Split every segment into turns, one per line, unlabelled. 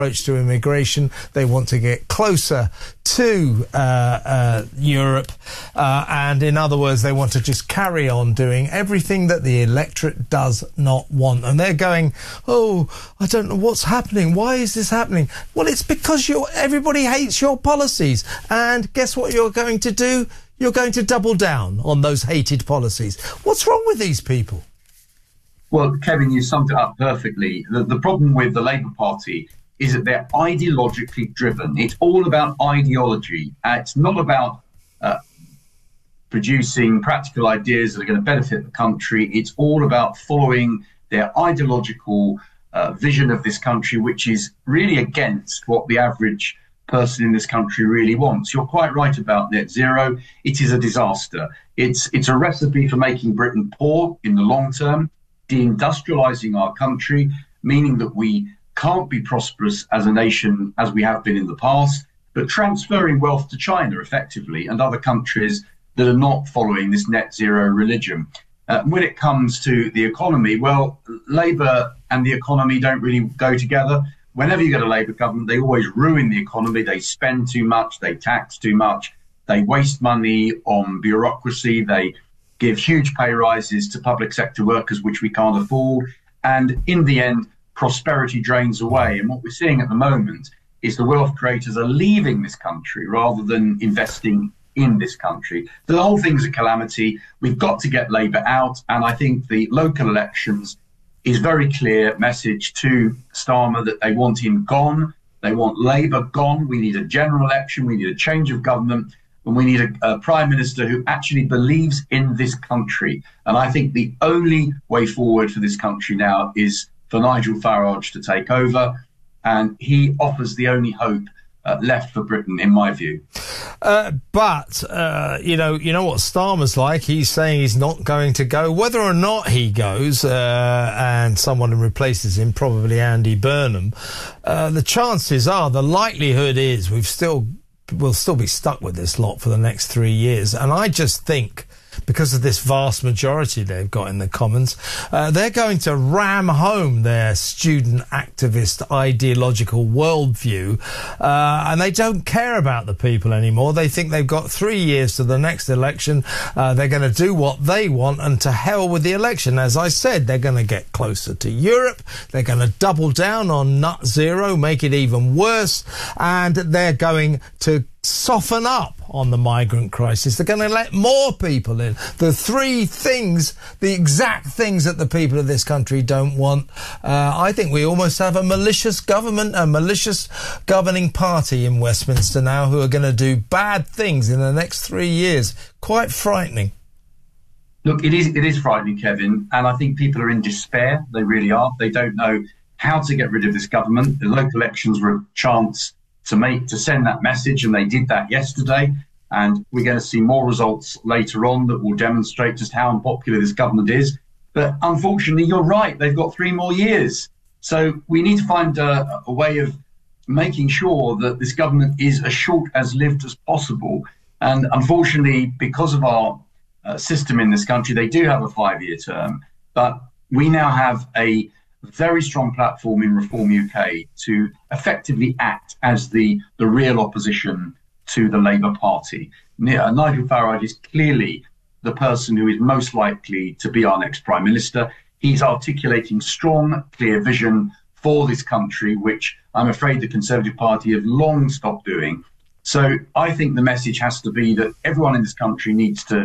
approach to immigration. They want to get closer to Europe, and in other words, they want to just carry on doing everything that the electorate does not want. And they're going, oh, I don't know what's happening. Why is this happening? Well, it's because everybody hates your policies. And guess what you're going to do? You're going to double down on those hated policies. What's wrong with these people?
Well, Kevin, you summed it up perfectly. The problem with the Labour Party is that they're ideologically driven. It's all about ideology. It's not about producing practical ideas that are going to benefit the country. It's all about following their ideological vision of this country, which is really against what the average person in this country really wants. You're quite right about net zero. It is a disaster. It's a recipe for making Britain poor in the long term, deindustrializing our country, meaning that we can't be prosperous as a nation as we have been in the past, but transferring wealth to China effectively and other countries that are not following this net zero religion. When it comes to the economy, well, Labour and the economy don't really go together. Whenever you get a Labour government, they always ruin the economy. They spend too much, they tax too much, they waste money on bureaucracy, they give huge pay rises to public sector workers, which we can't afford. And in the end, prosperity drains away. And what we're seeing at the moment is the wealth creators are leaving this country rather than investing in this country. The whole thing's a calamity. We've got to get Labour out. And I think the local elections is very clear message to Starmer that they want him gone. They want Labour gone. We need a general election. We need a change of government. And we need a prime minister who actually believes in this country. And I think the only way forward for this country now is for Nigel Farage to take over. And he offers the only hope left for Britain, in my view.
But you know what Starmer's like. He's saying he's not going to go. Whether or not he goes and someone replaces him, probably Andy Burnham, the chances are, the likelihood is we'll still be stuck with this lot for the next 3 years. And I just think, because of this vast majority they've got in the Commons, they're going to ram home their student activist ideological worldview, and they don't care about the people anymore. They think they've got 3 years to the next election. They're going to do what they want, and to hell with the election. As I said, they're going to get closer to Europe. They're going to double down on nut zero, make it even worse, and they're going to soften up on the migrant crisis. They're going to let more people in. The three things, the exact things that the people of this country don't want. I think we almost have a malicious government, a malicious governing party in Westminster now who are going to do bad things in the next 3 years. Quite frightening.
Look, it is frightening, Kevin, and I think people are in despair. They really are. They don't know how to get rid of this government. The local elections were a chance to send that message, and they did that yesterday. And we're going to see more results later on that will demonstrate just how unpopular this government is. But unfortunately, you're right. They've got 3 more years. So we need to find a way of making sure that this government is as short as lived as possible. And unfortunately, because of our system in this country, they do have a 5-year term. But we now have a very strong platform in Reform UK to effectively act as the real opposition to the Labour Party. Nigel Farage is clearly the person who is most likely to be our next Prime Minister. He's articulating strong, clear vision for this country, which I'm afraid the Conservative Party have long stopped doing. So I think the message has to be that everyone in this country needs to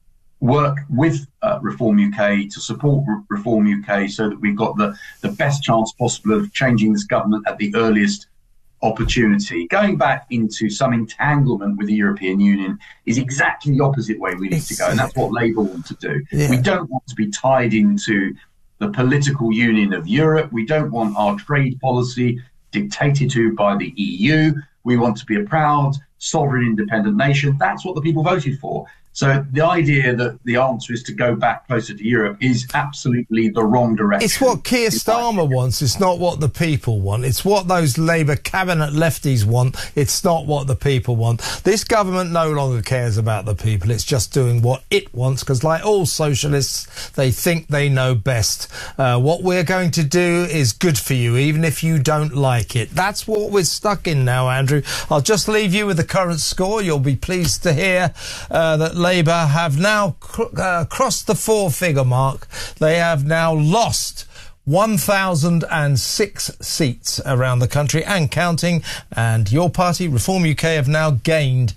work with Reform UK, to support Reform UK, so that we've got the best chance possible of changing this government at the earliest opportunity. Going back into some entanglement with the European Union is exactly the opposite way we need to go, and that's what Labour want to do. Yeah. We don't want to be tied into the political union of Europe. We don't want our trade policy dictated to by the EU. We want to be a proud, sovereign, independent nation. That's what the people voted for. So the idea that the answer is to go back closer to Europe is absolutely the wrong direction.
It's what Keir Starmer wants. It's not what the people want. It's what those Labour cabinet lefties want. It's not what the people want. This government no longer cares about the people. It's just doing what it wants, because like all socialists, they think they know best. What we're going to do is good for you, even if you don't like it. That's what we're stuck in now, Andrew. I'll just leave you with the current score. You'll be pleased to hear that Labour have now crossed the four-figure mark. They have now lost 1,006 seats around the country and counting, and your party, Reform UK, have now gained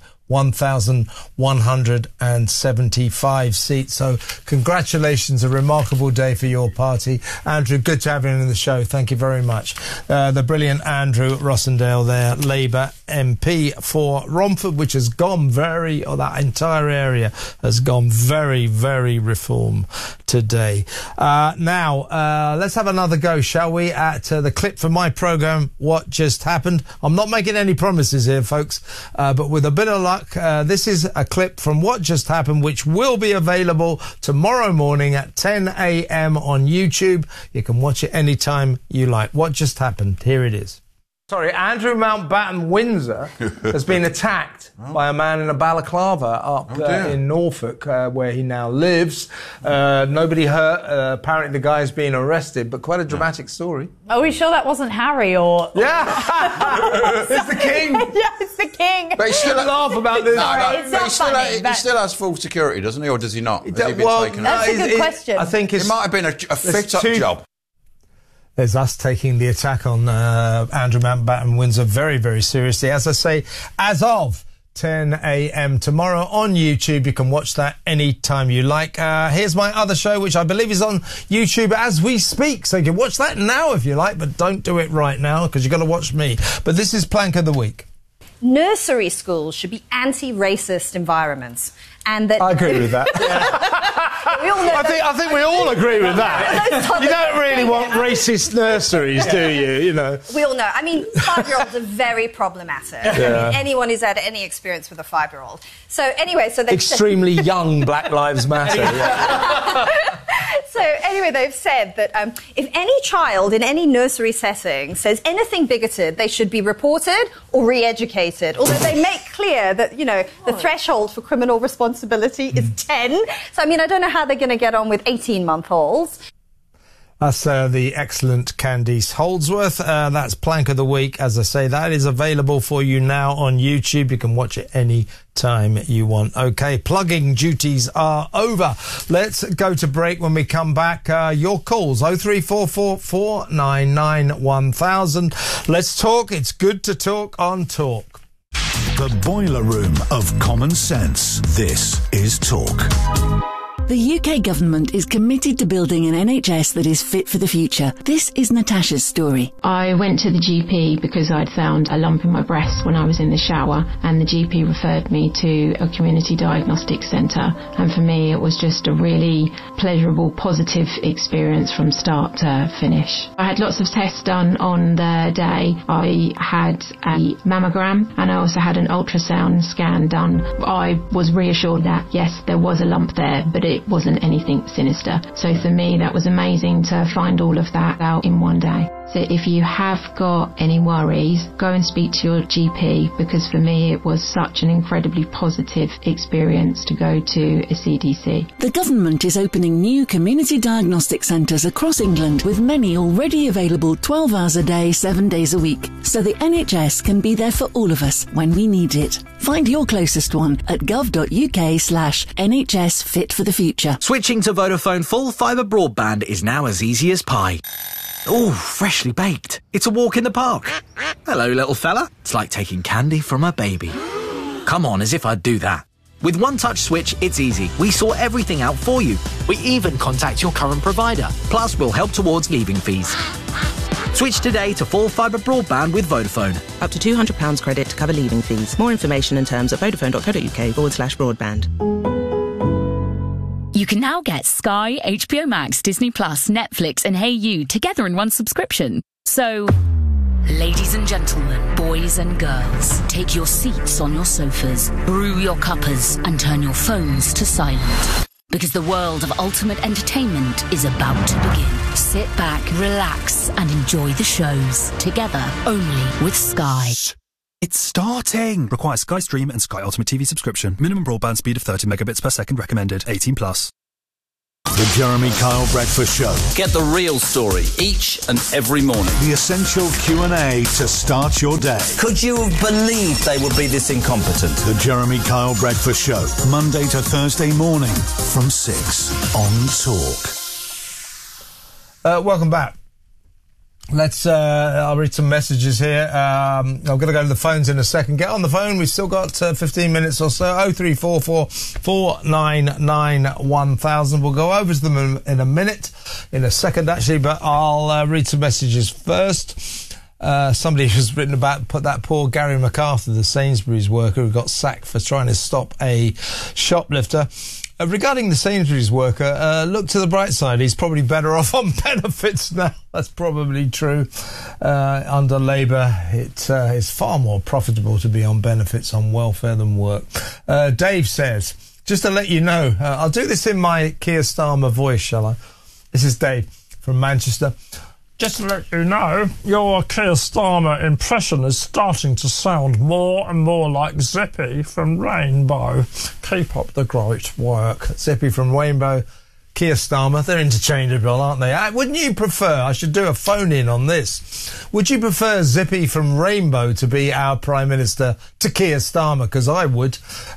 1,175 seats. So congratulations, a remarkable day for your party. Andrew, good to have you in the show. Thank you very much. The brilliant Andrew Rossendale there, Labour MP for Romford, which has gone that entire area has gone very, very Reform today. Now, let's have another go, shall we, at the clip from my programme, What Just Happened. I'm not making any promises here, folks, but with a bit of luck, this is a clip from What Just Happened, which will be available tomorrow morning at 10 a.m. on YouTube. You can watch it anytime you like. What just happened? Here it is. Sorry, Andrew Mountbatten Windsor has been attacked by a man in a balaclava up in Norfolk, where he now lives. Nobody hurt. Apparently the guy's been arrested, but quite a dramatic story.
Are we sure that wasn't Harry or...
Yeah! It's the king!
Yeah, it's the king!
But he still
laugh about this.
He still has full security, doesn't he? Or does he not? Has he been taken out?
That's a good question.
I think
it might have been a fit-up job.
There's us taking the attack on Andrew Mountbatten Windsor very, very seriously. As I say, as of 10 a.m. tomorrow on YouTube, you can watch that any time you like. Here's my other show, which I believe is on YouTube as we speak. So you can watch that now if you like, but don't do it right now because you've got to watch me. But this is Plank of the Week.
Nursery schools should be anti-racist environments. And that
I agree with that.
We all know
I think we all agree with that. You don't really want racist nurseries, do you? You know.
We all know. I mean, 5-year-olds are very problematic. I mean, anyone who's had any experience with a 5-year-old. So anyway, so they
extremely young Black Lives Matter.
So anyway, they've said that if any child in any nursery setting says anything bigoted, they should be reported or re-educated. Although they make clear that, you know, the threshold for criminal responsibility is 10. So, I mean, I don't know how they're going to get on with 18-month-olds.
That's the excellent Candice Holdsworth. That's Plank of the Week. As I say, that is available for you now on YouTube. You can watch it any time you want. OK, plugging duties are over. Let's go to break. When we come back, your calls, 0344 499 1000. Let's talk. It's good to talk on Talk.
The boiler room of common sense. This is Talk.
The UK government is committed to building an NHS that is fit for the future. This is Natasha's story.
I went to the GP because I'd found a lump in my breast when I was in the shower, and the GP referred me to a community diagnostic centre. And for me, it was just a really pleasurable, positive experience from start to finish. I had lots of tests done on the day. I had a mammogram and I also had an ultrasound scan done. I was reassured that, yes, there was a lump there, but it wasn't anything sinister. So for me, that was amazing to find all of that out in one day. So if you have got any worries, go and speak to your GP, because for me it was such an incredibly positive experience to go to a CDC.
The government is opening new community diagnostic centres across England, with many already available 12 hours a day, 7 days a week, so the NHS can be there for all of us when we need it. Find your closest one at gov.uk/NHS Fit for the Future.
Switching to Vodafone full fibre broadband is now as easy as pie. Ooh, freshly baked. It's a walk in the park. Hello, little fella. It's like taking candy from a baby. Come on, as if I'd do that. With One Touch Switch, it's easy. We sort everything out for you. We even contact your current provider. Plus, we'll help towards leaving fees. Switch today to full fibre broadband with Vodafone.
Up to £200 credit to cover leaving fees. More information and terms at vodafone.co.uk/broadband.
You can now get Sky, HBO Max, Disney Plus, Netflix and Hey You together in one subscription. So, Ladies and gentlemen, boys and girls, take your seats on your sofas, brew your cuppers, and turn your phones to silent. Because the world of ultimate entertainment is about to begin. Sit back, relax, and enjoy the shows together only with Sky.
It's starting! Requires Sky Stream and Sky Ultimate TV subscription. Minimum broadband speed of 30 megabits per second recommended. 18+.
The Jeremy Kyle Breakfast Show.
Get the real story each and every morning.
The essential Q&A to start your day.
Could you have believed they would be this incompetent?
The Jeremy Kyle Breakfast Show. Monday to Thursday morning from 6 on Talk.
Welcome back. I'll read some messages here. I'm going to go to the phones in a second. Get on the phone. We've still got 15 minutes or so. 0344 499 1000. We'll go over to them in a minute, in a second actually, but I'll read some messages first. Somebody has written about that poor Gary MacArthur, the Sainsbury's worker who got sacked for trying to stop a shoplifter. Regarding the Sainsbury's worker, look to the bright side. He's probably better off on benefits now. That's probably true. Under Labour, it is far more profitable to be on benefits on welfare than work. Dave says, just to let you know, I'll do this in my Keir Starmer voice, shall I? This is Dave from Manchester. Just to let you know, your Keir Starmer impression is starting to sound more and more like Zippy from Rainbow. Keep up the great work. Zippy from Rainbow, Keir Starmer, they're interchangeable, aren't they? Wouldn't you prefer, I should do a phone-in on this, would you prefer Zippy from Rainbow to be our Prime Minister to Keir Starmer? Because I would.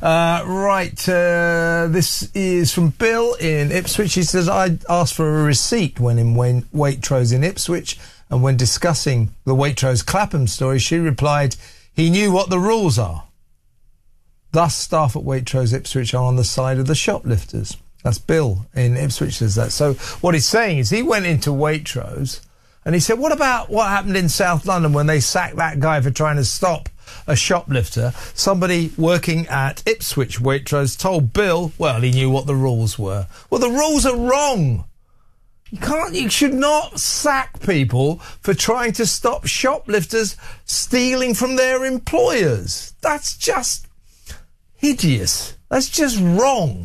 This is from Bill in Ipswich. He says, I asked for a receipt when in Waitrose in Ipswich, and when discussing the Waitrose Clapham story, she replied, he knew what the rules are. Thus, staff at Waitrose Ipswich are on the side of the shoplifters. That's Bill in Ipswich says that. So what he's saying is he went into Waitrose and he said, what about what happened in South London when they sacked that guy for trying to stop a shoplifter? Somebody working at Ipswich Waitrose told Bill, well, he knew what the rules were. Well, the rules are wrong. You should not sack people for trying to stop shoplifters stealing from their employers. That's just hideous. That's just wrong.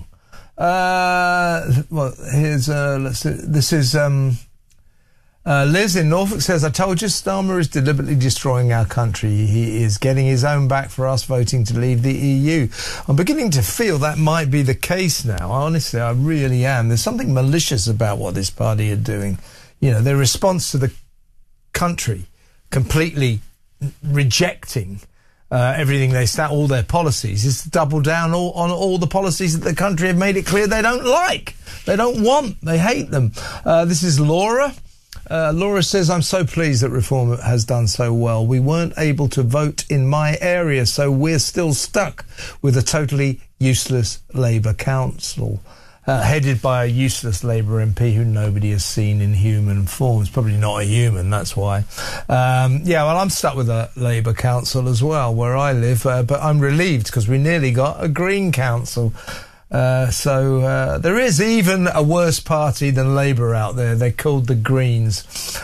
Here's this is Liz in Norfolk says, I told you Starmer is deliberately destroying our country. He is getting his own back for us voting to leave the EU. I'm beginning to feel that might be the case now. Honestly, I really am. There's something malicious about what this party are doing. You know, their response to the country completely rejecting everything they stand, all their policies, is to double down on all the policies that the country have made it clear they don't like, they don't want, they hate them. This is Laura. Laura says, I'm so pleased that Reform has done so well. We weren't able to vote in my area, so we're still stuck with a totally useless Labour council. Headed by a useless Labour MP who nobody has seen in human form. It's probably not a human, that's why. Well, I'm stuck with a Labour council as well, where I live, but I'm relieved because we nearly got a Green council. So there is even a worse party than Labour out there. They're called the Greens.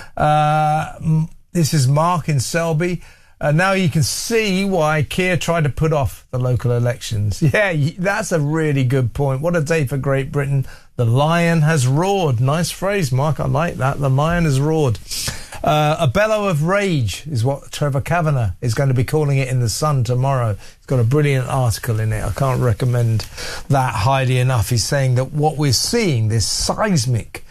This is Mark in Selby. Now you can see why Keir tried to put off the local elections. Yeah, that's a really good point. What a day for Great Britain. The lion has roared. Nice phrase, Mark. I like that. The lion has roared. A bellow of rage is what Trevor Kavanagh is going to be calling it in The Sun tomorrow. He's got a brilliant article in it. I can't recommend that highly enough. He's saying that what we're seeing, this seismic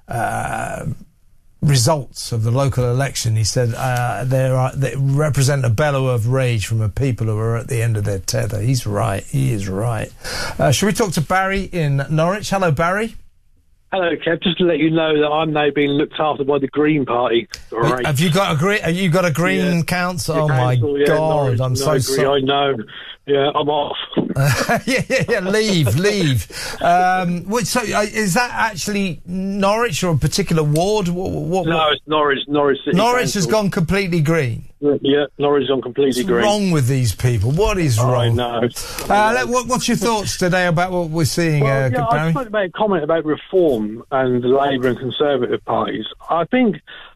results of the local election, he said, they represent a bellow of rage from a people who are at the end of their tether. He's right. He is right. Shall we talk to Barry in Norwich? Hello, Barry.
Hello, Kev. Just to let you know that I'm now being looked after by the Green Party. Right.
Have you got a Green council? Oh my God! I'm so sorry.
I know. Yeah, I'm off.
yeah. Leave. So is that actually Norwich or a particular ward? What?
No, it's Norwich. Norwich City
Norwich
Council
has gone completely green.
Yeah, Norwich has gone completely green.
What's wrong with these people? What is wrong?
I know.
What's your thoughts today about what we're seeing, Barry?
I just want to make a comment about Reform and the Labour and Conservative parties. I think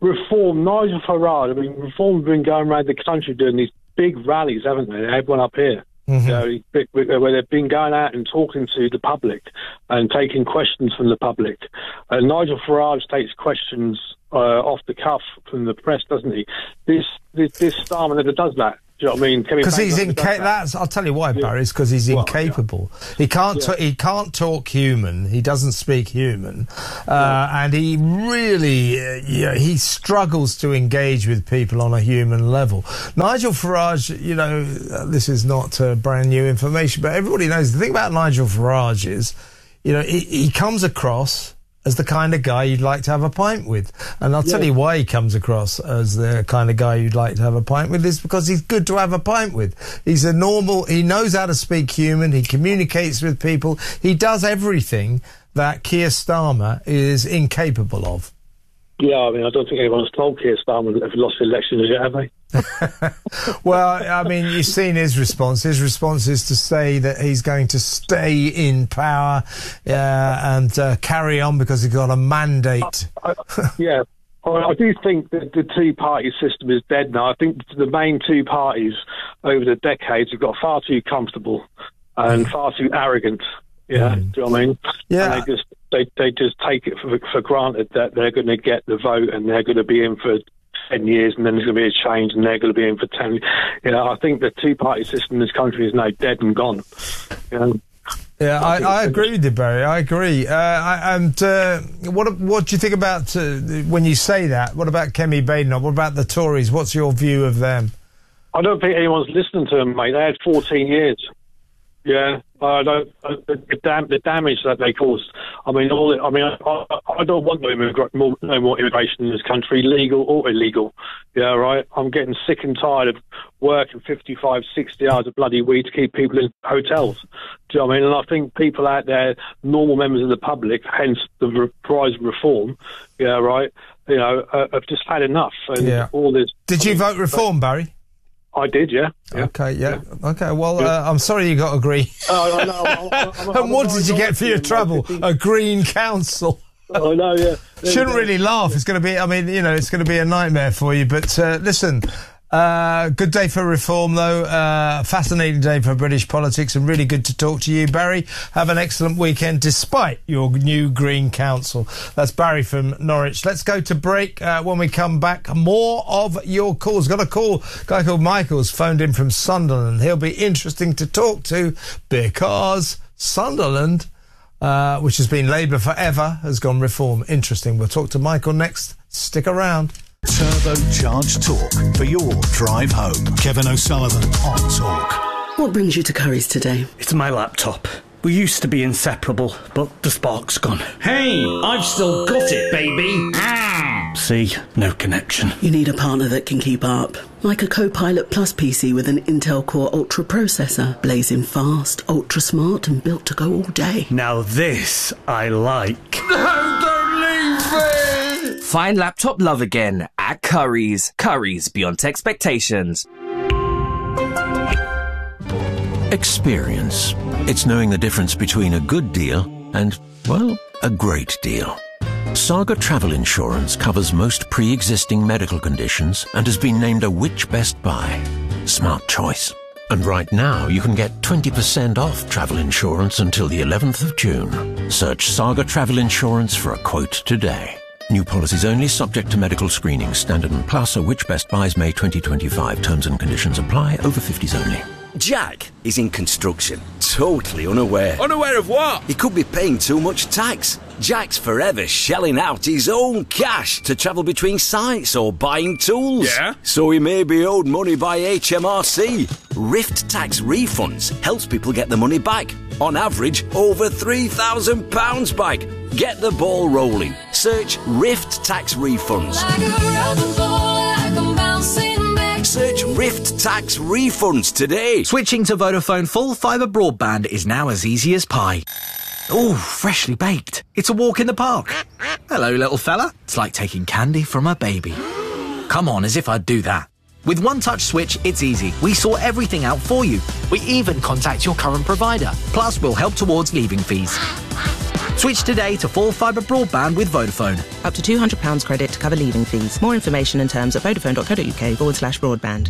Reform, Nigel Farage, I mean, Reform's been going around the country doing these big rallies, haven't they? They had one up here. Where they've been going out and talking to the public and taking questions from the public. Nigel Farage takes questions off the cuff from the press, doesn't he? This Starmer never does that. Do you know what I mean?
Because he's incapable. I'll tell you why, Barry. It's because he's incapable. He can't. He can't talk human. He doesn't speak human, and he really, he struggles to engage with people on a human level. Nigel Farage, this is not brand new information, but everybody knows the thing about Nigel Farage is, he comes across as the kind of guy you'd like to have a pint with. And I'll tell you why he comes across as the kind of guy you'd like to have a pint with is because he's good to have a pint with. He's he knows how to speak human, he communicates with people, he does everything that Keir Starmer is incapable of.
Yeah, I mean, I don't think anyone's told Keir Starmer that they've lost the election as yet, have they?
Well, I mean, you've seen his response. His response is to say that he's going to stay in power and carry on because he's got a mandate.
I do think that the two-party system is dead now. I think the main two parties over the decades have got far too comfortable and far too arrogant. Yeah, do you know what I mean? Yeah. And they just take it for granted that they're going to get the vote and they're going to be in for 10 years and then there's going to be a change and they're going to be in for 10. I think the two-party system in this country is now dead and gone.
Yeah, I agree with you, Barry. I agree. What do you think about when you say that? What about Kemi Badenoch? What about the Tories? What's your view of them?
I don't think anyone's listening to them, mate. They had 14 years. Yeah, the damage that they caused. I don't want no more immigration in this country, legal or illegal. Yeah, right. I'm getting sick and tired of working 55, 60 hours of bloody weed to keep people in hotels. Do you know what I mean? And I think people out there, normal members of the public, hence the rise of reform. Yeah, right. Have just had enough. And all this.
Did you vote reform, Barry?
I did, yeah.
Okay, yeah. Okay, well, I'm sorry you got a green. And what did you get for your trouble? A green council.
Oh, no, yeah.
Shouldn't really laugh. It's going to be, it's going to be a nightmare for you. But listen, good day for reform, though. Fascinating day for British politics and really good to talk to you, Barry. Have an excellent weekend despite your new Green Council. That's Barry from Norwich. Let's go to break. When we come back, more of your calls. Got a call. A guy called Michael's phoned in from Sunderland. He'll be interesting to talk to because Sunderland, which has been Labour forever, has gone reform. Interesting. We'll talk to Michael next. Stick around.
Turbocharged talk for your drive home. Kevin O'Sullivan on Talk.
What brings you to Curry's today?
It's my laptop. We used to be inseparable, but the spark's gone.
Hey, I've still got it, baby.
See, no connection.
You need a partner that can keep up. Like a Copilot Plus PC with an Intel Core Ultra processor. Blazing fast, ultra smart and built to go all day.
Now this I like.
No, don't leave me!
Find laptop love again at Curry's. Curry's beyond expectations.
Experience. It's knowing the difference between a good deal and, well, a great deal. Saga Travel Insurance covers most pre-existing medical conditions and has been named a Which Best Buy. Smart choice. And right now you can get 20% off travel insurance until the 11th of June. Search Saga Travel Insurance for a quote today. New policies only, subject to medical screening. Standard and Plus are Which Best Buys May 2025. Terms and conditions apply. Over 50s only.
Jack is in construction, totally unaware.
Unaware of what?
He could be paying too much tax. Jack's forever shelling out his own cash to travel between sites or buying tools.
Yeah?
So he may be owed money by HMRC. Rift Tax Refunds helps people get the money back. On average, over £3,000 back. Get the ball rolling. Search Rift Tax Refunds. Search Rift Tax Refunds today.
Switching to Vodafone full fibre broadband is now as easy as pie. Ooh, freshly baked. It's a walk in the park. Hello, little fella. It's like taking candy from a baby. Come on, as if I'd do that. With One Touch Switch, it's easy. We sort everything out for you. We even contact your current provider. Plus, we'll help towards leaving fees. Switch today to full fibre broadband with Vodafone.
Up to £200 credit to cover leaving fees. More information and terms at vodafone.co.uk/broadband.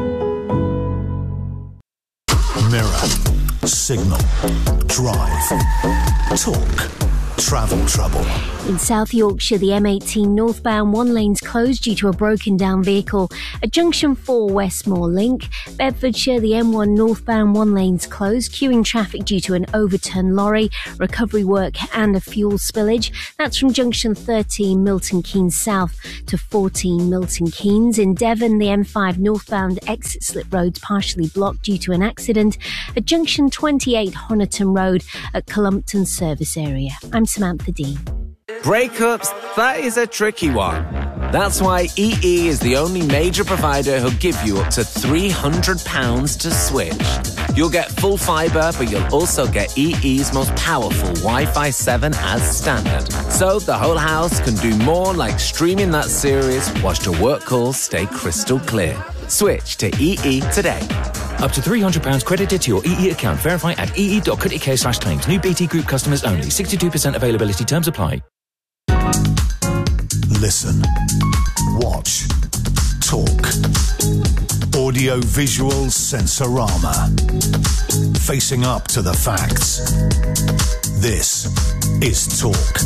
Mirror, Signal, Drive, Talk, Travel Trouble.
In South Yorkshire, the M18 northbound one lane's closed due to a broken down vehicle. At Junction 4 Westmoor Link, Bedfordshire, the M1 northbound one lane's closed, queuing traffic due to an overturned lorry, recovery work and a fuel spillage. That's from Junction 13 Milton Keynes South to 14 Milton Keynes. In Devon, the M5 northbound exit slip road's partially blocked due to an accident. At Junction 28 Honiton Road at Columpton Service Area. I'm Samantha Dean.
Breakups, that is a tricky one. That's why EE is the only major provider who'll give you up to £300 to switch. You'll get full fibre, but you'll also get EE's most powerful Wi-Fi 7 as standard. So the whole house can do more, like streaming that series whilst your work calls stay crystal clear. Switch to EE today.
Up to £300 credited to your EE account. Verify at ee.co.uk/claims. New BT Group customers only. 62% availability. Terms apply.
Listen, watch, talk. Audio-visual sensorama. Facing up to the facts. This is Talk.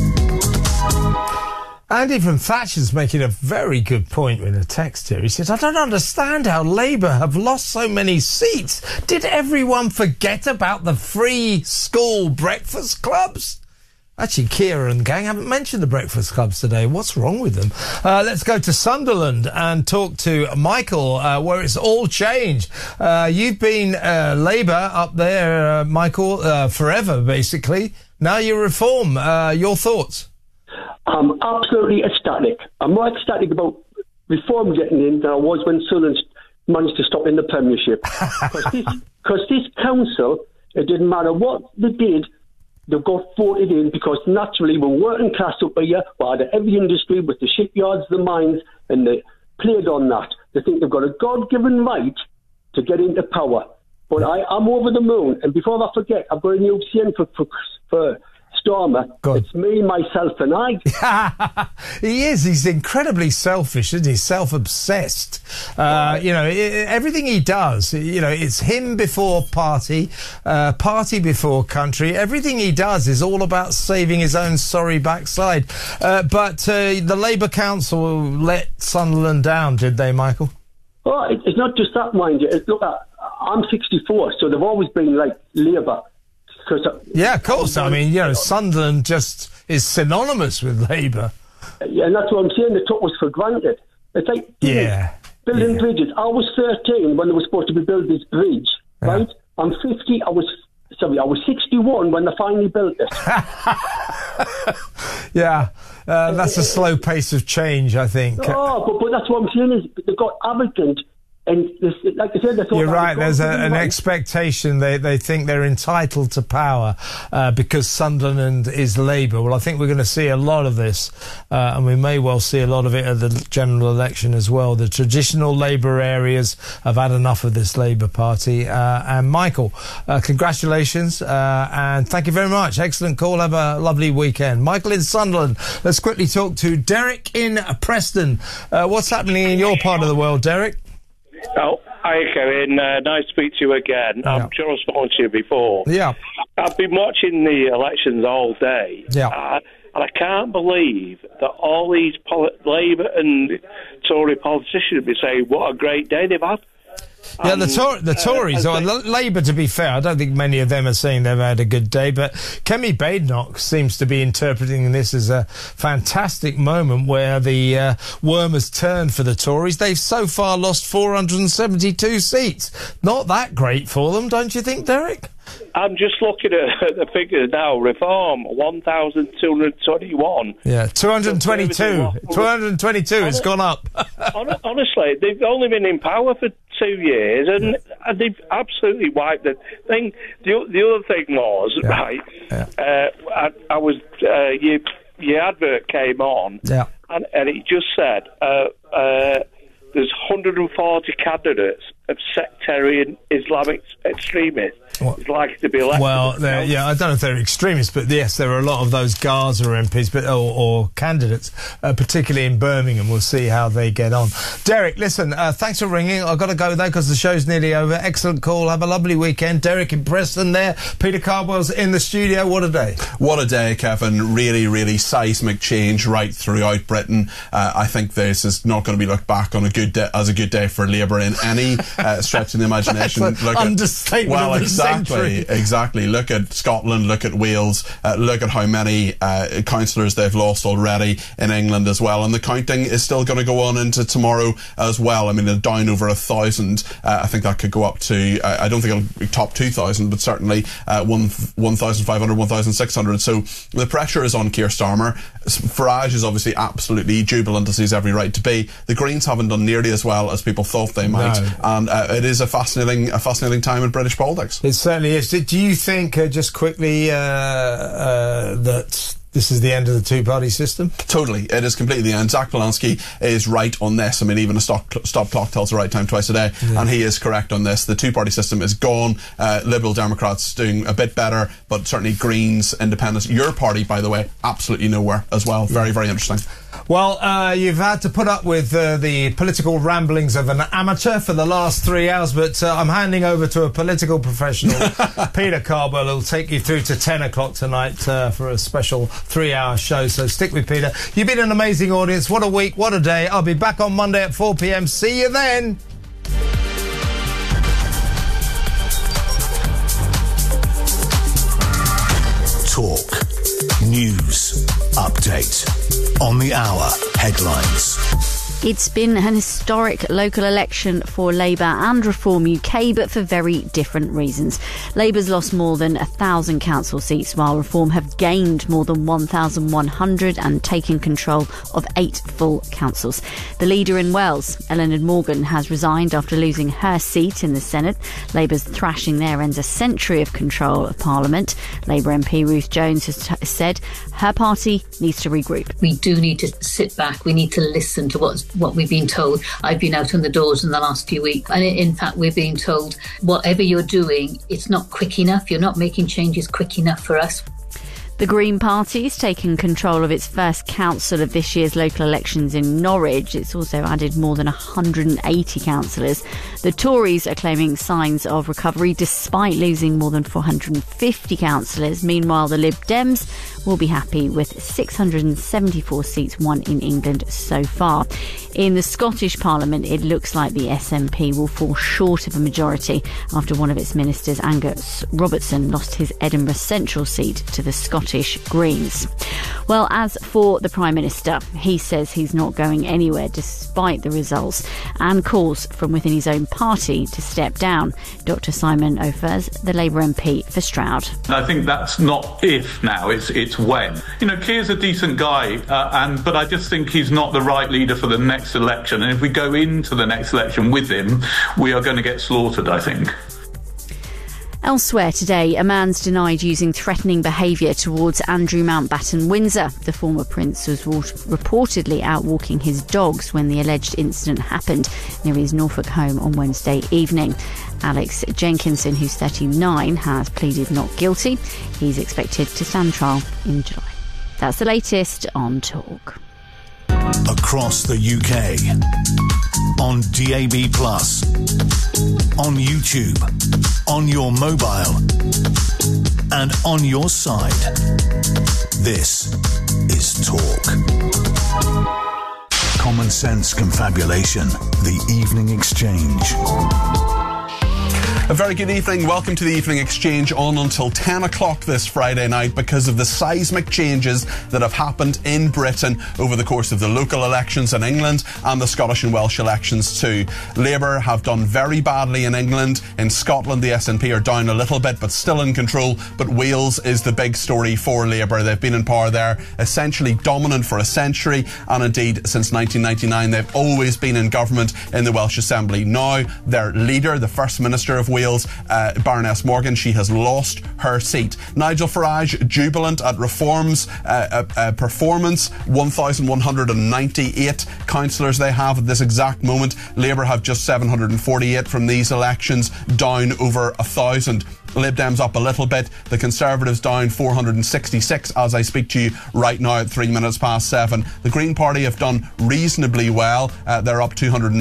Andy from Thatcher's making a very good point in a text here. He says, I don't understand how Labour have lost so many seats. Did everyone forget about the free school breakfast clubs? Actually, Kira and the gang haven't mentioned the breakfast clubs today. What's wrong with them? Let's go to Sunderland and talk to Michael, where it's all changed. You've been Labour up there, Michael, forever, basically. Now you reform. Your thoughts?
I'm absolutely ecstatic. I'm more ecstatic about reform getting in than I was when Sunderland managed to stop in the Premiership. Because this council, it didn't matter what they did, they got voted in because naturally we're working class up here, but out of every industry with the shipyards, the mines, and they played on that. They think they've got a God-given right to get into power. But I'm over the moon, and before I forget, I've got a new CN for Stormer. It's me, myself, and I.
He is. He's incredibly selfish, isn't he? Self-obsessed. Everything he does, it's him before party, party before country. Everything he does is all about saving his own sorry backside. But the Labour Council let Sunderland down, did they, Michael?
Oh, it's not just that, mind you. Look, I'm 64, so they've always been like Labour.
Yeah, of course. I mean, Sunderland just is synonymous with Labour.
Yeah, and that's what I'm saying. They took us for granted. It's like building bridges. I was 13 when they were supposed to be building this bridge, right? I'm 50. I was 61 when they finally built it.
That's a slow pace of change, I think.
Oh, but that's what I'm saying is they got arrogant. And like I said, you're
right. There's an expectation. They think they're entitled to power because Sunderland is Labour. Well, I think we're going to see a lot of this, and we may well see a lot of it at the general election as well. The traditional Labour areas have had enough of this Labour Party. And Michael, congratulations and thank you very much. Excellent call. Have a lovely weekend. Michael in Sunderland. Let's quickly talk to Derek in Preston. What's happening in your part of the world, Derek?
Oh, hi, Kevin. Nice to speak to you again. I'm sure I've spoken to you before.
Yeah.
I've been watching the elections all day.
Yeah.
And I can't believe that all these Labour and Tory politicians have been saying what a great day they've had.
Yeah, the Tories, or Labour, to be fair, I don't think many of them are saying they've had a good day, but Kemi Badenoch seems to be interpreting this as a fantastic moment where the worm has turned for the Tories. They've so far lost 472 seats. Not that great for them, don't you think, Derek?
I'm just looking at the figures now. Reform, 1,221.
Yeah, 222. 222, it's gone up.
Honestly, they've only been in power for 2 years, and they've absolutely wiped the thing. The other thing was, I was, your advert came on, and it just said, there's 140 candidates of sectarian Islamic extremists is likely to be elected.
Well, I don't know if they're extremists, but yes, there are a lot of those Gaza MPs or candidates, particularly in Birmingham. We'll see how they get on. Derek, listen, thanks for ringing. I've got to go, though, because the show's nearly over. Excellent call. Have a lovely weekend. Derek in Preston there. Peter Cardwell's in the studio. What a day.
What a day, Kevin. Really, really seismic change right throughout Britain. I think this is not going to be looked back on as a good day for Labour in any stretch of the imagination.
That's an understatement of the century.
Exactly. Look at Scotland, look at Wales, look at how many councillors they've lost already in England as well. And the counting is still going to go on into tomorrow as well. I mean, they're down over 1,000. I think that could go up to, I don't think it'll top 2,000, but certainly 1,500, 1,600. So the pressure is on Keir Starmer. Farage is obviously absolutely jubilant, as he's every right to be. The Greens haven't done nearly as well as people thought they might. No. And it is a fascinating time in British politics.
It certainly is. Do you think, just quickly, that this is the end of the two-party system?
Totally. It is completely the end. Zach Polanski is right on this. I mean, even a stop clock tells the right time twice a day, and he is correct on this. The two-party system is gone. Liberal Democrats doing a bit better, but certainly Greens, Independents. Your party, by the way, absolutely nowhere as well. Very, very interesting.
Well, you've had to put up with the political ramblings of an amateur for the last 3 hours, but I'm handing over to a political professional, Peter Cardwell, who'll take you through to 10 o'clock tonight for a special 3-hour show. So stick with Peter. You've been an amazing audience. What a week, what a day. I'll be back on Monday at 4 p.m. See you then.
Talk. News. Update. On the hour. Headlines.
It's been an historic local election for Labour and Reform UK, but for very different reasons. Labour's lost more than 1,000 council seats, while Reform have gained more than 1,100 and taken control of 8 full councils. The leader in Wales, Eluned Morgan, has resigned after losing her seat in the Senate. Labour's thrashing there ends a century of control of Parliament. Labour MP Ruth Jones has said her party needs to regroup.
We do need to sit back. We need to listen to what we've been told. I've been out on the doors in the last few weeks, and in fact we're being told whatever you're doing, it's not quick enough. You're not making changes quick enough for us.
The Green Party's taken control of its first council of this year's local elections in Norwich. It's also added more than 180 councillors. The Tories are claiming signs of recovery despite losing more than 450 councillors. Meanwhile, the Lib Dems will be happy with 674 seats won in England so far. In the Scottish Parliament, it looks like the SNP will fall short of a majority after one of its ministers, Angus Robertson, lost his Edinburgh Central seat to the Scottish Greens. Well, as for the Prime Minister, he says he's not going anywhere despite the results and calls from within his own party to step down. Dr Simon Ophers, the Labour MP for Stroud.
I think that's not if now, it's when. You know, Keir's a decent guy, but I just think he's not the right leader for the next election. And if we go into the next election with him, we are going to get slaughtered, I think.
Elsewhere today, a man's denied using threatening behaviour towards Andrew Mountbatten Windsor. The former prince was reportedly out walking his dogs when the alleged incident happened near his Norfolk home on Wednesday evening. Alex Jenkinson, who's 39, has pleaded not guilty. He's expected to stand trial in July. That's the latest on Talk.
Across the UK. On DAB+. On YouTube. On your mobile. And on your side. This is Talk. Common Sense Confabulation. The Evening Exchange.
A very good evening. Welcome to the Evening Exchange, on until 10 o'clock this Friday night because of the seismic changes that have happened in Britain over the course of the local elections in England and the Scottish and Welsh elections too. Labour have done very badly in England. In Scotland, the SNP are down a little bit but still in control. But Wales is the big story for Labour. They've been in power there, essentially dominant for a century, and indeed since 1999 they've always been in government in the Welsh Assembly. Now their leader, the First Minister of Wales, Wales, Baroness Morgan. She has lost her seat. Nigel Farage, jubilant at Reform's performance. 1,198 councillors they have at this exact moment. Labour have just 748 from these elections, down over 1,000. Lib Dems up a little bit. The Conservatives down 466 as I speak to you right now at 7:03. The Green Party have done reasonably well. They're up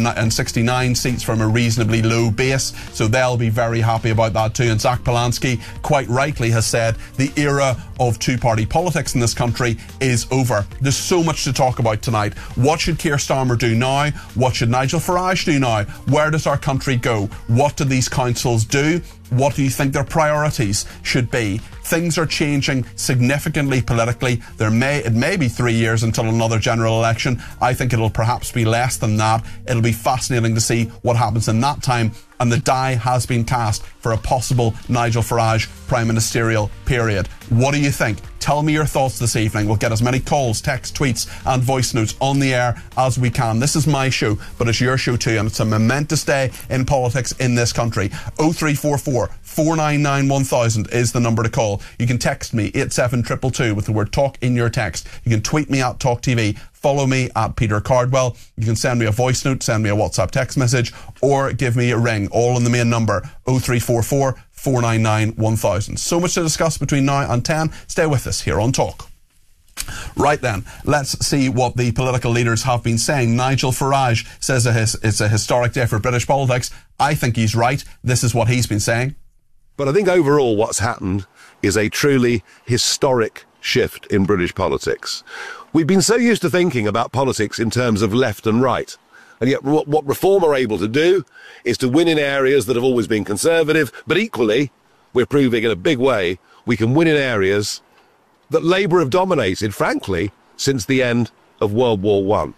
269 seats from a reasonably low base, so they'll be very happy about that too. And Zach Polanski quite rightly has said the era of two-party politics in this country is over. There's so much to talk about tonight. What should Keir Starmer do now? What should Nigel Farage do now? Where does our country go? What do these councils do? What do you think their priorities should be? Things are changing significantly politically. It may be 3 years until another general election. I think it'll perhaps be less than that. It'll be fascinating to see what happens in that time. And the die has been cast for a possible Nigel Farage prime ministerial period. What do you think? Tell me your thoughts this evening. We'll get as many calls, texts, tweets and voice notes on the air as we can. This is my show, but it's your show too, and it's a momentous day in politics in this country. 0344 499 1000 is the number to call. You can text me 87222 with the word talk in your text. You can tweet me at Talk TV. Follow me at Peter Cardwell. You can send me a voice note, send me a WhatsApp text message, or give me a ring, all on the main number 0344 499 1000. So much to discuss between now and 10. Stay with us here on Talk. Right then, let's see what the political leaders have been saying. Nigel Farage says it's a historic day for British politics. I think he's right. This is what he's been saying.
But I think overall what's happened is a truly historic shift in British politics. We've been so used to thinking about politics in terms of left and right. And yet what Reform are able to do is to win in areas that have always been conservative, but equally, we're proving in a big way, we can win in areas that Labour have dominated, frankly, since the end of World War I.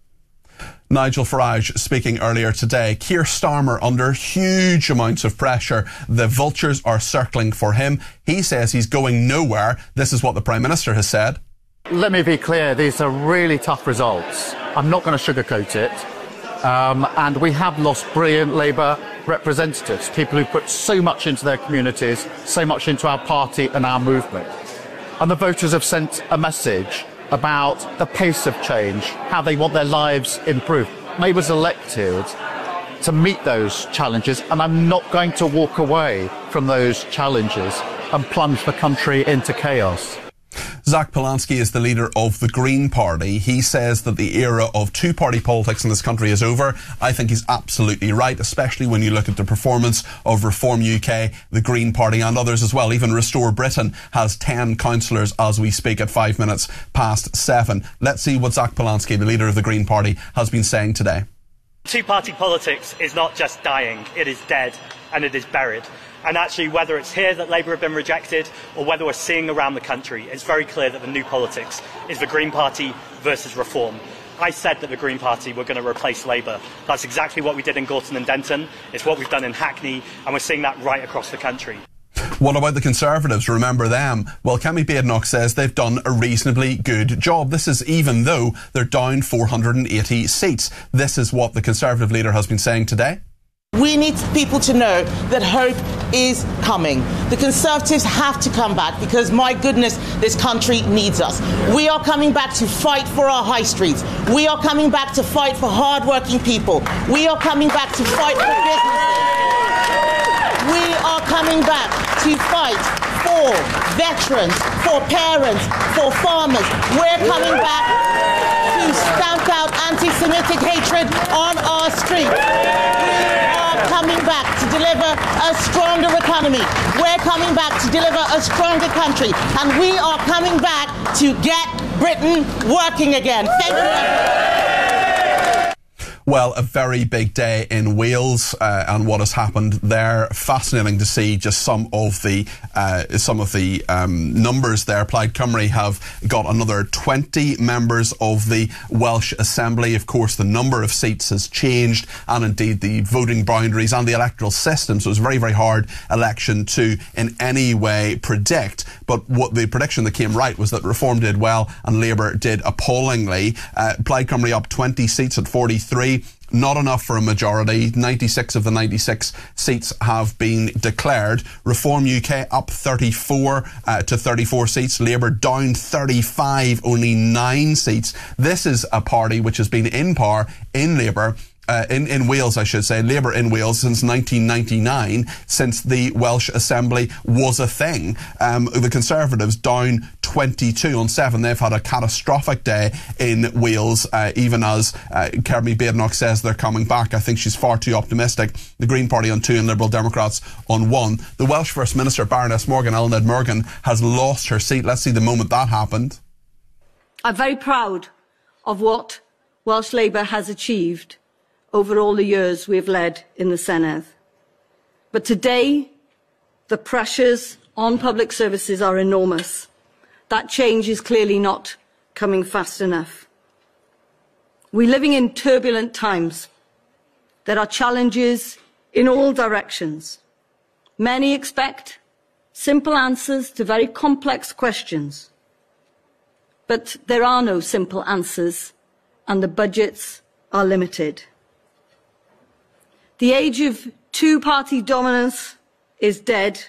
Nigel Farage speaking earlier today. Keir Starmer under huge amounts of pressure. The vultures are circling for him. He says he's going nowhere. This is what the Prime Minister has said.
Let me be clear, these are really tough results. I'm not going to sugarcoat it. And we have lost brilliant Labour representatives, people who put so much into their communities, so much into our party and our movement. And the voters have sent a message about the pace of change, how they want their lives improved. Labour's elected to meet those challenges, and I'm not going to walk away from those challenges and plunge the country into chaos.
Zach Polanski is the leader of the Green Party. He says that the era of two-party politics in this country is over. I think he's absolutely right, especially when you look at the performance of Reform UK, the Green Party and others as well. Even Restore Britain has 10 councillors as we speak at 7:05. Let's see what Zach Polanski, the leader of the Green Party, has been saying today.
Two-party politics is not just dying, it is dead and it is buried. And actually, whether it's here that Labour have been rejected or whether we're seeing around the country, it's very clear that the new politics is the Green Party versus Reform. I said that the Green Party were going to replace Labour. That's exactly what we did in Gorton and Denton. It's what we've done in Hackney, and we're seeing that right across the country.
What about the Conservatives? Remember them? Well, Kemi Badenoch says they've done a reasonably good job. This is even though they're down 480 seats. This is what the Conservative leader has been saying today.
We need people to know that hope is coming. The Conservatives have to come back because, my goodness, this country needs us. We are coming back to fight for our high streets. We are coming back to fight for hard-working people. We are coming back to fight for businesses. We are coming back to fight for veterans, for parents, for farmers. We're coming back to stamp out anti-Semitic hatred on our streets. Coming back to deliver a stronger economy. We're coming back to deliver a stronger country. And we are coming back to get Britain working again. Thank you.
Well, a very big day in Wales and what has happened there. Fascinating to see just some of the numbers there. Plaid Cymru have got another 20 members of the Welsh Assembly. Of course, the number of seats has changed, and indeed the voting boundaries and the electoral system. So it was a very, very hard election to in any way predict. But what the prediction that came right was that Reform did well and Labour did appallingly. Plaid Cymru up 20 seats at 43. not enough for a majority. 96 of the 96 seats have been declared. Reform UK up 34 to 34 seats. Labour down 35, only 9 seats. This is a party which has been in power in Labour. In Wales, I should say, Labour in Wales since 1999, since the Welsh Assembly was a thing. The Conservatives down 22 on 7. They've had a catastrophic day in Wales, even as Kermie Badenoch says they're coming back. I think she's far too optimistic. The Green Party on 2 and Liberal Democrats on 1. The Welsh First Minister, Baroness Morgan, Eluned Morgan, has lost her seat. Let's see the moment that happened.
I'm very proud of what Welsh Labour has achieved over all the years we have led in the Senedd. But today, the pressures on public services are enormous. That change is clearly not coming fast enough. We're living in turbulent times. There are challenges in all directions. Many expect simple answers to very complex questions. But there are no simple answers, and the budgets are limited. The age of two-party dominance is dead.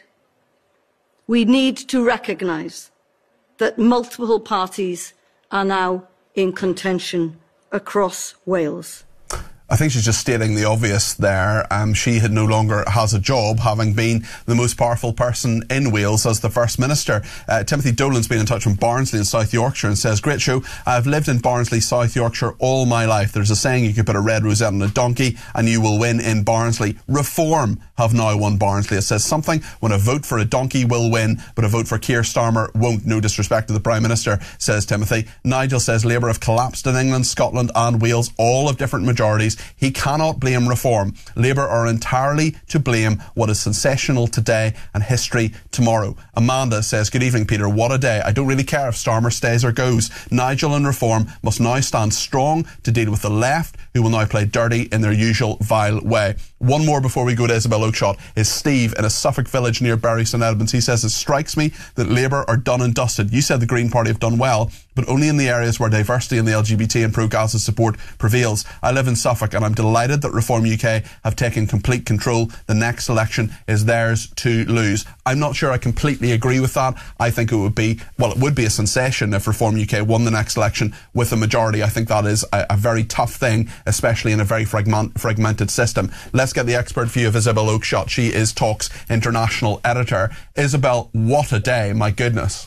We need to recognise that multiple parties are now in contention across Wales.
I think she's just stating the obvious there. She no longer has a job, having been the most powerful person in Wales as the First Minister. Timothy Dolan's been in touch from Barnsley in South Yorkshire and says, "Great show. I've lived in Barnsley, South Yorkshire all my life. There's a saying, you could put a red rosette on a donkey and you will win in Barnsley. Reform have now won Barnsley. It says something when a vote for a donkey will win, but a vote for Keir Starmer won't. No disrespect to the Prime Minister," says Timothy. Nigel says, "Labour have collapsed in England, Scotland and Wales, all of different majorities. He cannot blame Reform. Labour are entirely to blame what is sensational today and history tomorrow." Amanda says, "Good evening, Peter. What a day. I don't really care if Starmer stays or goes. Nigel and Reform must now stand strong to deal with the left, who will now play dirty in their usual vile way." One more before we go to Isabel Oakeshott is Steve in a Suffolk village near Bury St Edmunds. He says, "It strikes me that Labour are done and dusted. You said the Green Party have done well, but only in the areas where diversity and the LGBT and pro-Gaza support prevails. I live in Suffolk and I'm delighted that Reform UK have taken complete control. The next election is theirs to lose." I'm not sure I completely agree with that. I think it would be a sensation if Reform UK won the next election with a majority. I think that is a very tough thing, especially in a very fragmented system. Let's get the expert view of Isabel Oakeshott. She is Talk's international editor. Isabel, what a day, my goodness.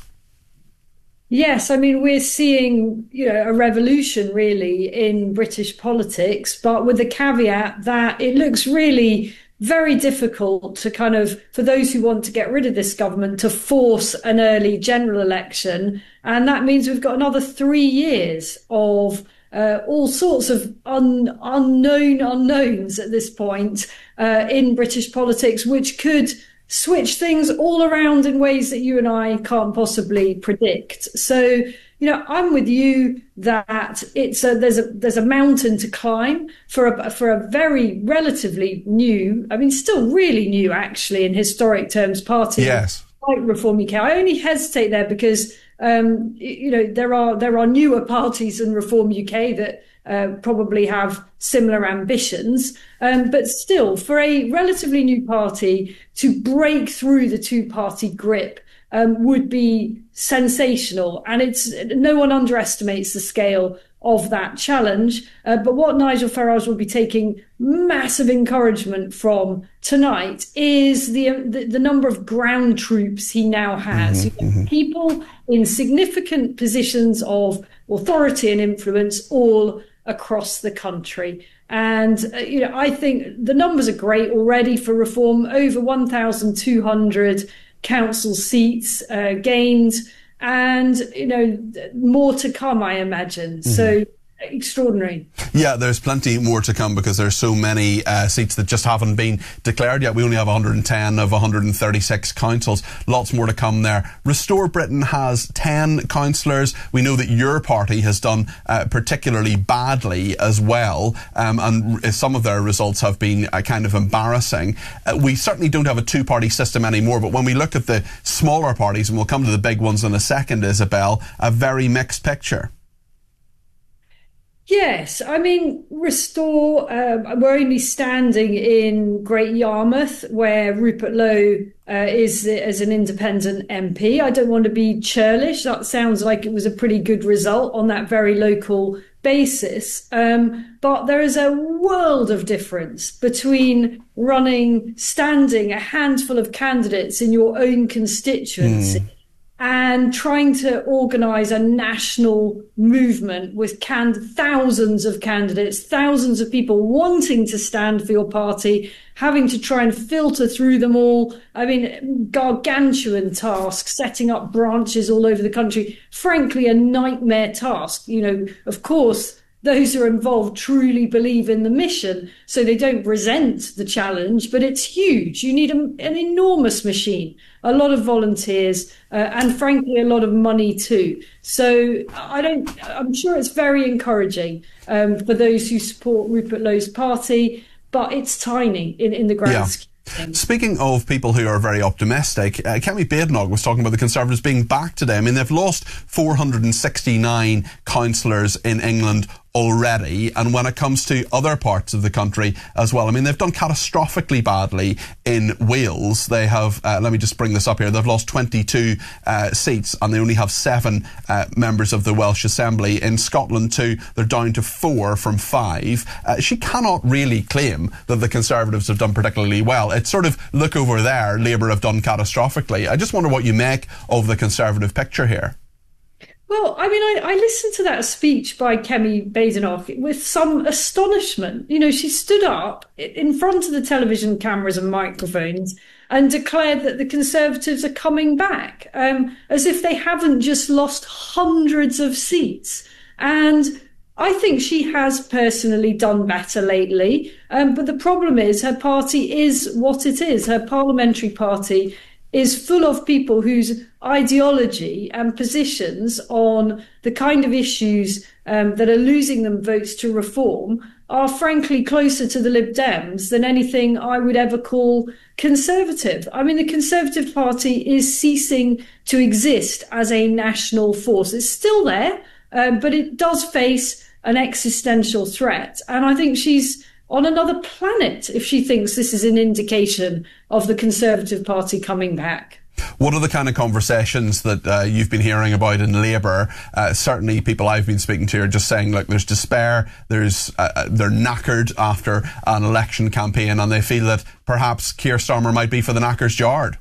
Yes, I mean, we're seeing, a revolution really in British politics, but with the caveat that it looks really very difficult to for those who want to get rid of this government, to force an early general election. And that means we've got another 3 years of all sorts of unknown unknowns at this point in British politics, which could switch things all around in ways that you and I can't possibly predict. So, I'm with you that there's a mountain to climb for a very relatively new, still really new actually in historic terms, party.
Yes.
Like Reform UK. I only hesitate there because there are newer parties in Reform UK that probably have similar ambitions, but still, for a relatively new party to break through the two-party grip would be sensational, and no one underestimates the scale of that challenge. But what Nigel Farage will be taking massive encouragement from tonight is the number of ground troops he now has. People in significant positions of authority and influence all across the country. And, I think the numbers are great already for Reform. Over 1,200 council seats gained, and, more to come, I imagine. So extraordinary.
Yeah, there's plenty more to come because there's so many seats that just haven't been declared yet. We only have 110 of 136 councils. Lots more to come there. Restore Britain has 10 councillors. We know that your party has done particularly badly as well, and some of their results have been kind of embarrassing. We certainly don't have a two-party system anymore, but when we look at the smaller parties, and we'll come to the big ones in a second, Isabel, a very mixed picture.
Yes, I mean, Restore, we're only standing in Great Yarmouth, where Rupert Lowe is as an independent MP. I don't want to be churlish. That sounds like it was a pretty good result on that very local basis. But there is a world of difference between standing a handful of candidates in your own constituency and trying to organise a national movement with thousands of candidates, thousands of people wanting to stand for your party, having to try and filter through them all. I mean, gargantuan task, setting up branches all over the country. Frankly, a nightmare task. You know, of course, those who are involved truly believe in the mission, so they don't resent the challenge, but it's huge. You need an enormous machine, a lot of volunteers, and frankly, a lot of money too. So I'm sure it's very encouraging for those who support Rupert Lowe's party, but it's tiny in the grand scheme.
Speaking of people who are very optimistic, Kemi Badenoch was talking about the Conservatives being back today. I mean, they've lost 469 councillors in England already, and when it comes to other parts of the country as well, I mean, they've done catastrophically badly in Wales. They have, let me just bring this up here, they've lost 22 seats and they only have 7 members of the Welsh Assembly. In Scotland too, they're down to 4 from 5. She cannot really claim that the Conservatives have done particularly well. It's sort of, look over there, Labour have done catastrophically. I just wonder what you make of the Conservative picture here.
Well, I mean, I listened to that speech by Kemi Badenoch with some astonishment. You know, she stood up in front of the television cameras and microphones and declared that the Conservatives are coming back, as if they haven't just lost hundreds of seats. And I think she has personally done better lately. But the problem is her party is what it is. Her parliamentary party is full of people whose ideology and positions on the kind of issues that are losing them votes to reform are frankly closer to the Lib Dems than anything I would ever call conservative. I mean, the Conservative Party is ceasing to exist as a national force. It's still there, but it does face an existential threat. And I think she's on another planet if she thinks this is an indication of the Conservative Party coming back.
What are the kind of conversations that you've been hearing about in Labour? Certainly people I've been speaking to are just saying, look, there's despair, they're knackered after an election campaign, and they feel that perhaps Keir Starmer might be for the knacker's yard.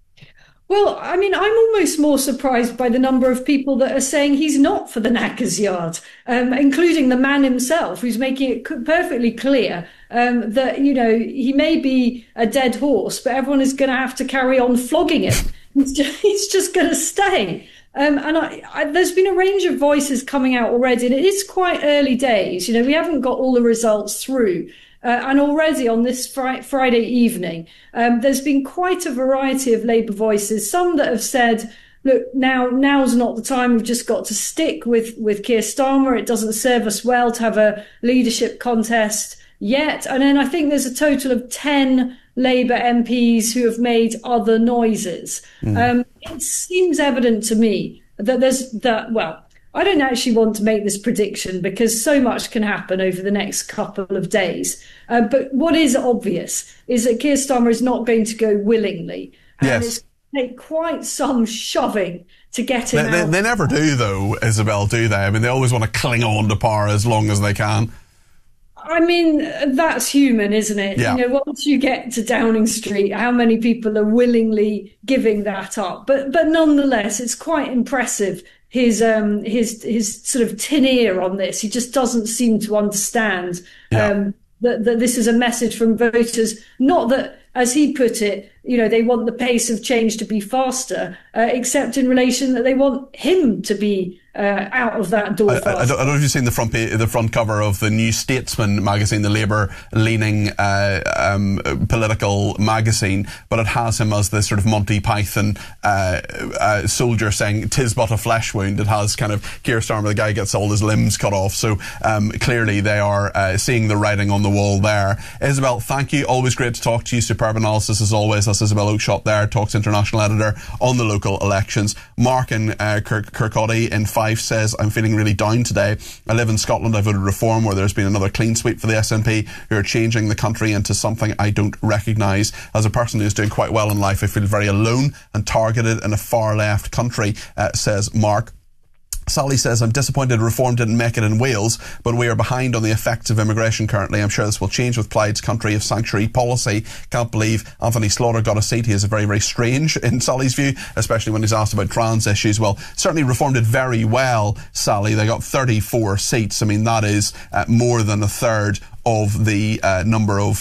Well, I mean, I'm almost more surprised by the number of people that are saying he's not for the knacker's yard, including the man himself, who's making it perfectly clear that, you know, he may be a dead horse, but everyone is going to have to carry on flogging him. He's just going to stay. And there's been a range of voices coming out already, and it is quite early days. You know, we haven't got all the results through. And already on this Friday evening, there's been quite a variety of Labour voices, some that have said, look, now's not the time. We've just got to stick with Keir Starmer. It doesn't serve us well to have a leadership contest yet. And then I think there's a total of 10 Labour MPs who have made other noises. It seems evident to me that well, I don't actually want to make this prediction because so much can happen over the next couple of days. But what is obvious is that Keir Starmer is not going to go willingly. And it's going to take quite some shoving to get him out.
They never do, though, Isabel, do they? I mean, they always want to cling on to power as long as they can.
I mean, that's human, isn't it?
Yeah.
You know, once you get to Downing Street, how many people are willingly giving that up? But nonetheless, it's quite impressive. His sort of tin ear on this. He just doesn't seem to understand that this is a message from voters. Not that, as he put it, you know, they want the pace of change to be faster, except in relation that they want him to be out of that door faster.
I don't know if you've seen the front cover of the New Statesman magazine, the Labour-leaning political magazine, but it has him as this sort of Monty Python soldier saying, "'Tis but a flesh wound." It has kind of Keir Starmer, the guy gets all his limbs cut off. So clearly they are seeing the writing on the wall there. Isabel, thank you. Always great to talk to you. Superb analysis as always. That's Isabel Oakeshott there, Talks International editor on the local elections. Mark in Kirkcaldy in 5 Fife says, I'm feeling really down today. I live in Scotland. I voted Reform, where there's been another clean sweep for the SNP, who are changing the country into something I don't recognise. As a person who's doing quite well in life, I feel very alone and targeted in a far-left country, says Mark. Sally says, I'm disappointed Reform didn't make it in Wales, but we are behind on the effects of immigration currently. I'm sure this will change with Plaid's country of sanctuary policy. Can't believe Anthony Slaughter got a seat. He is very, very strange in Sally's view, especially when he's asked about trans issues. Well, certainly Reform did very well, Sally. They got 34 seats. I mean, that is more than a third of the number of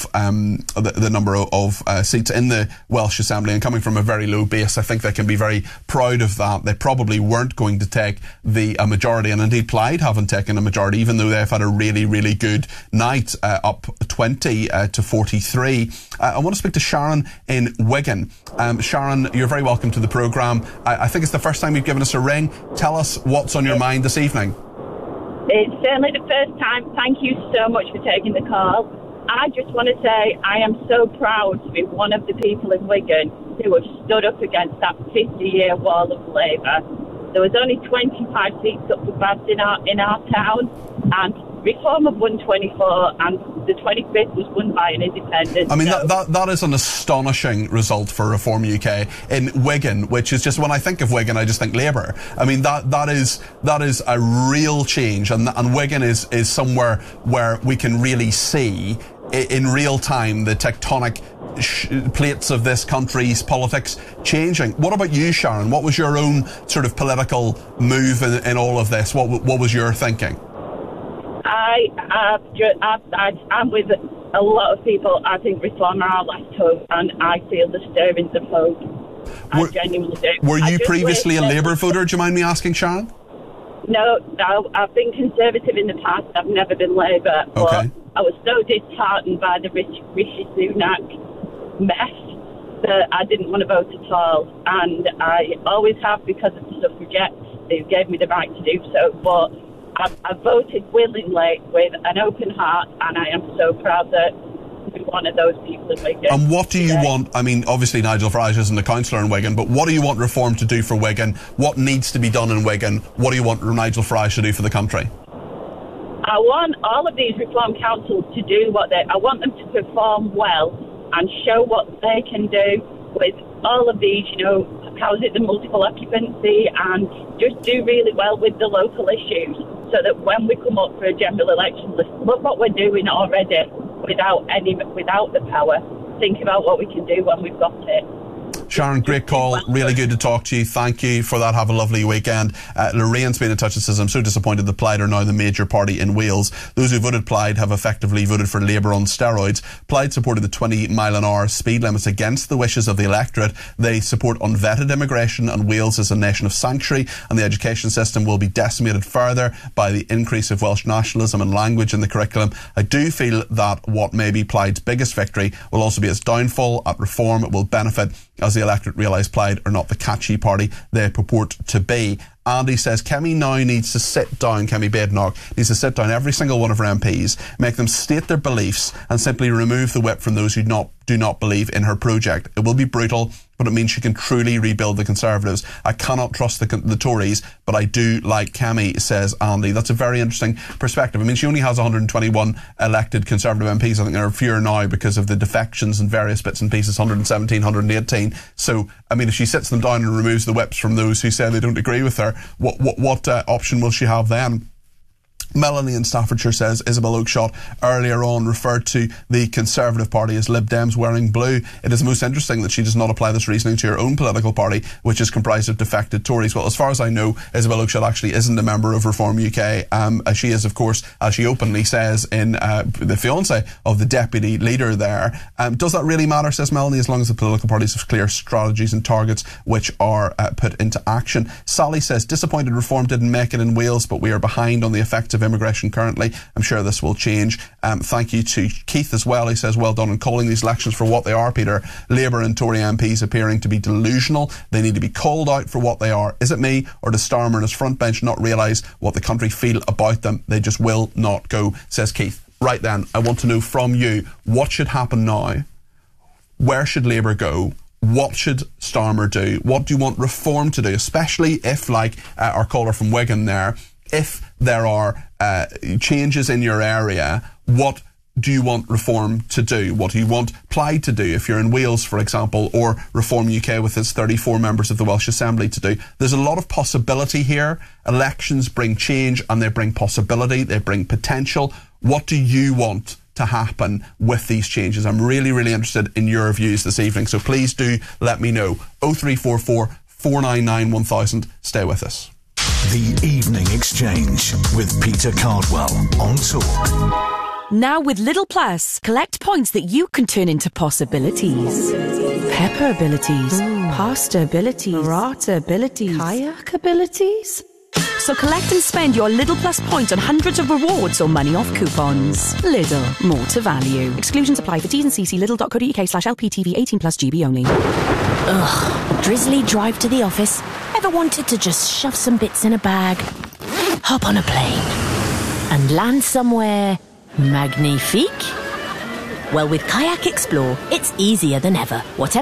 seats in the Welsh Assembly, and coming from a very low base, I think they can be very proud of that. They probably weren't going to take a majority, and indeed Plaid haven't taken a majority, even though they've had a really, really good night, up 20 to 43. I want to speak to Sharon in Wigan. Sharon, you're very welcome to the programme. I think it's the first time you've given us a ring. Tell us what's on your mind this evening.
It's certainly the first time. Thank you so much for taking the call. I just want to say I am so proud to be one of the people in Wigan who have stood up against that 50-year wall of Labour. There was only 25 seats up for grabs in our town, and Reform have won 24, and the 25th was won by an independent.
I mean, that is an astonishing result for Reform UK in Wigan, which is just, when I think of Wigan, I just think Labour. I mean, that is a real change, and Wigan is somewhere where we can really see in real time the tectonic plates of this country's politics changing. What about you, Sharon? What was your own sort of political move in all of this? What was your thinking?
I'm with a lot of people. I think Reform are our last hope, and I feel the stirrings of hope. I genuinely do.
Were you previously a Labour voter, do you mind me asking, Sharon?
No, I've been Conservative in the past. I've never been Labour.
Okay.
But I was so disheartened by the Rishi Sunak mess that I didn't want to vote at all. And I always have, because of the suffragettes. They gave me the right to do so. But I voted willingly with an open heart, and I am so proud that we're one of those people in Wigan. And
what do you want? I mean, obviously Nigel Farage isn't a councillor in Wigan, but what do you want Reform to do for Wigan? What needs to be done in Wigan? What do you want Nigel Farage to do for the country?
I want all of these Reform councils to do I want them to perform well and show what they can do with all of these, houses and multiple occupancy, and just do really well with the local issues, so that when we come up for a general election, look what we're doing already without the power. Think about what we can do when we've got it.
Sharon, great call. Really good to talk to you. Thank you for that. Have a lovely weekend. Lorraine's been in touch and says, I'm so disappointed that Plaid are now the major party in Wales. Those who voted Plaid have effectively voted for Labour on steroids. Plaid supported the 20-mile-an-hour speed limits against the wishes of the electorate. They support unvetted immigration, and Wales is a nation of sanctuary, and the education system will be decimated further by the increase of Welsh nationalism and language in the curriculum. I do feel that what may be Plaid's biggest victory will also be its downfall. At Reform, it will benefit as the electorate realise Plaid are not the catchy party they purport to be. Andy says Kemi now needs to sit down, Kemi Badenoch needs to sit down every single one of her MPs, make them state their beliefs, and simply remove the whip from those who do not believe in her project. It will be brutal, but it means she can truly rebuild the Conservatives. I cannot trust the Tories, but I do like Kemi, says Andy. That's a very interesting perspective. I mean, she only has 121 elected Conservative MPs. I think there are fewer now because of the defections and various bits and pieces, 117, 118. So, I mean, if she sits them down and removes the whips from those who say they don't agree with her, what option will she have then? Melanie in Staffordshire says Isabel Oakeshott earlier on referred to the Conservative Party as Lib Dems wearing blue. It is most interesting that she does not apply this reasoning to her own political party, which is comprised of defected Tories. Well, as far as I know, Isabel Oakeshott actually isn't a member of Reform UK. She is, of course, as she openly says, in the fiancé of the deputy leader there. Does that really matter, says Melanie, as long as the political parties have clear strategies and targets which are put into action? Sally says, disappointed Reform didn't make it in Wales, but we are behind on the effects of immigration currently. I'm sure this will change. Thank you to Keith as well. He says, well done on calling these elections for what they are, Peter. Labour and Tory MPs appearing to be delusional. They need to be called out for what they are. Is it me, or does Starmer and his front bench not realise what the country feel about them? They just will not go, says Keith. Right then, I want to know from you, what should happen now? Where should Labour go? what should Starmer do? What do you want reform to do? Especially if, like our caller from Wigan there, if there are changes in your area, what do you want reform to do? What do you want Plaid to do if you're in Wales, for example, or Reform UK with its 34 members of the Welsh Assembly to do? There's a lot of possibility here. Elections bring change and they bring possibility, they bring potential. What do you want to happen with these changes? I'm really, really interested in your views this evening, so please do let me know. 0344 499 1000. Stay with us.
The Evening Exchange with Peter Cardwell on Talk.
Now with Lidl Plus, collect points that you can turn into possibilities. Pepper abilities, pasta abilities, burrata abilities, kayak abilities. So collect and spend your Lidl Plus points on hundreds of rewards or money off coupons. Lidl, more to value. Exclusions apply for T's and C's. Lidl.co.uk/LPTV 18+ GB only.
Ugh, drizzly drive to the office. Ever wanted to just shove some bits in a bag, hop on a plane, and land somewhere magnifique? Well, with Kayak Explore, it's easier than ever. Whatever